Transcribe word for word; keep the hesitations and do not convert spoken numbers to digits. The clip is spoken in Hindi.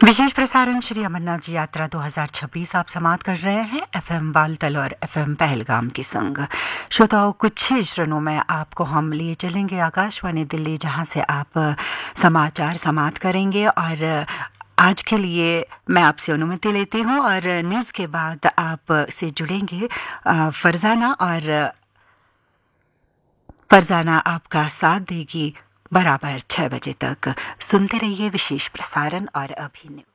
विशेष प्रसारण श्री अमरनाथ जी यात्रा दो हज़ार छब्बीस आप समाप्त कर रहे हैं एफएम बालतल और एफएम पहलगाम के संग। श्रोताओं, कुछ ही क्षणों में आपको हम लिए चलेंगे आकाशवाणी दिल्ली, जहां से आप समाचार समाप्त करेंगे। और आज के लिए मैं आपसे अनुमति लेती हूं और न्यूज़ के बाद आप से जुड़ेंगे फरजाना, और फरजाना आपका साथ देगी बराबर छह बजे तक। सुनते रहिए विशेष प्रसारण। और अभी